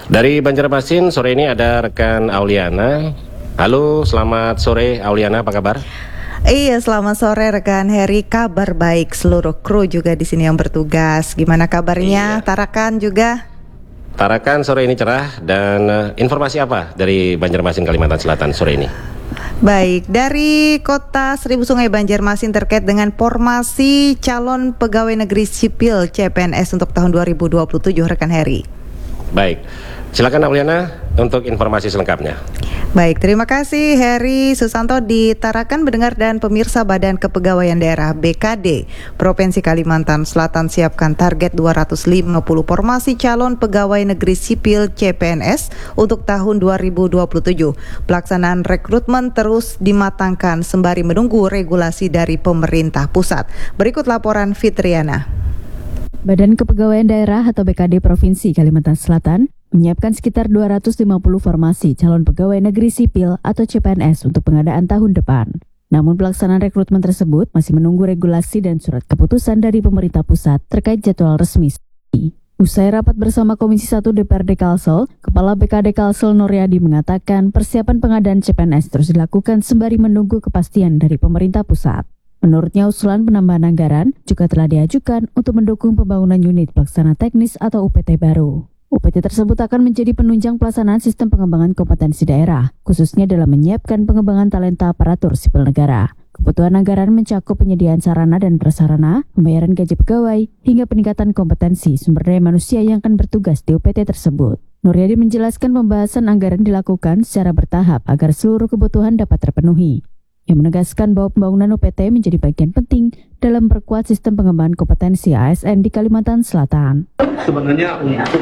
Dari Banjarmasin, sore ini ada rekan Auliana. Halo, selamat sore Auliana, apa kabar? Iya, selamat sore rekan Heri. Kabar baik, seluruh kru juga di sini yang bertugas. Gimana kabarnya? Iya. Tarakan juga? Tarakan sore ini cerah dan informasi apa dari Banjarmasin, Kalimantan Selatan sore ini? Baik, dari Kota Seribu Sungai Banjarmasin terkait dengan formasi calon pegawai negeri sipil CPNS untuk tahun 2027, rekan Heri. Baik, silakan Auliana untuk informasi selengkapnya. Baik, terima kasih Heri Susanto. Di Tarakan mendengar dan pemirsa Badan Kepegawaian Daerah BKD Provinsi Kalimantan Selatan siapkan target 250 formasi calon pegawai negeri sipil CPNS untuk tahun 2027. Pelaksanaan rekrutmen terus dimatangkan sembari menunggu regulasi dari pemerintah pusat. Berikut laporan Fitriana. Badan Kepegawaian Daerah atau BKD Provinsi Kalimantan Selatan menyiapkan sekitar 250 formasi calon pegawai negeri sipil atau CPNS untuk pengadaan tahun depan. Namun pelaksanaan rekrutmen tersebut masih menunggu regulasi dan surat keputusan dari pemerintah pusat terkait jadwal resmi. Usai rapat bersama Komisi 1 DPRD Kalsel, Kepala BKD Kalsel Nuryadi mengatakan persiapan pengadaan CPNS terus dilakukan sembari menunggu kepastian dari pemerintah pusat. Menurutnya usulan penambahan anggaran juga telah diajukan untuk mendukung pembangunan unit pelaksana teknis atau UPT baru. UPT tersebut akan menjadi penunjang pelaksanaan sistem pengembangan kompetensi daerah, khususnya dalam menyiapkan pengembangan talenta aparatur sipil negara. Kebutuhan anggaran mencakup penyediaan sarana dan prasarana, pembayaran gaji pegawai, hingga peningkatan kompetensi sumber daya manusia yang akan bertugas di UPT tersebut. Nuryadi menjelaskan pembahasan anggaran dilakukan secara bertahap agar seluruh kebutuhan dapat terpenuhi. Yang menegaskan bahwa pembangunan UPT menjadi bagian penting dalam memperkuat sistem pengembangan kompetensi ASN di Kalimantan Selatan. Sebenarnya untuk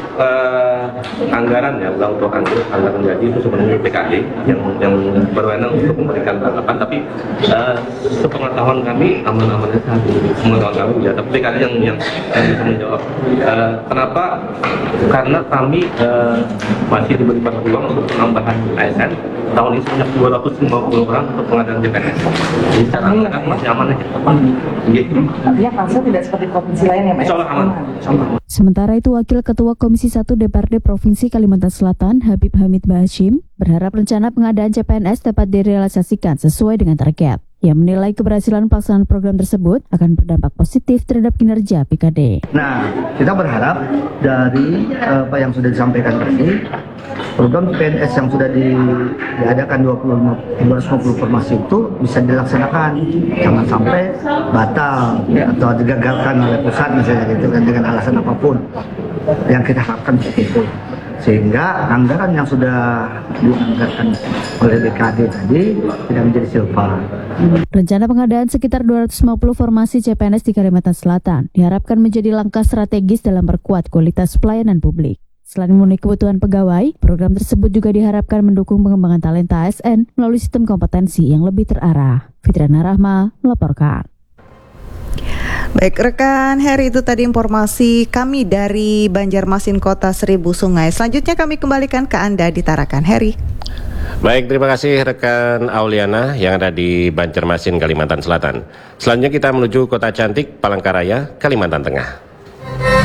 anggaran ya, untuk anggaran gaji itu sebenarnya BKD yang berwenang untuk memberikan tanggapan, tapi sepengetahuan kami aman-amannya saja. Sepengetahuan kami ya, tapi BKD yang bisa menjawab. Kenapa? Karena kami masih diberikan peluang untuk penambahan ASN tahun ini sebanyak 250 orang untuk pengadaan CPNS. Jadi secara anggaran masih aman aja. Gitu. Artinya Kalsel tidak seperti provinsi lain ya, Mbak? Insya Allah aman. Sementara itu, Wakil Ketua Komisi 1 DPRD Provinsi Kalimantan Selatan, Habib Hamid Bahashim, berharap rencana pengadaan CPNS dapat direalisasikan sesuai dengan target. Ia menilai keberhasilan pelaksanaan program tersebut akan berdampak positif terhadap kinerja BKD. Nah, kita berharap dari apa yang sudah disampaikan tadi, program CPNS yang sudah diadakan 250 formasi itu bisa dilaksanakan, jangan sampai batal atau digagalkan oleh pusat misalnya gitu kan, dengan alasan apapun. Yang kita harapkan seperti itu, sehingga anggaran yang sudah dianggarkan oleh BKD tadi tidak menjadi silpa. Rencana pengadaan sekitar 250 formasi CPNS di Kalimantan Selatan diharapkan menjadi langkah strategis dalam memperkuat kualitas pelayanan publik. Selain memenuhi kebutuhan pegawai, program tersebut juga diharapkan mendukung pengembangan talenta ASN melalui sistem kompetensi yang lebih terarah. Fitriana Rahma melaporkan. Baik, rekan Heri, itu tadi informasi kami dari Banjarmasin Kota Seribu Sungai. Selanjutnya kami kembalikan ke Anda di Tarakan, Heri. Baik, terima kasih rekan Auliana yang ada di Banjarmasin, Kalimantan Selatan. Selanjutnya kita menuju Kota Cantik, Palangkaraya, Kalimantan Tengah.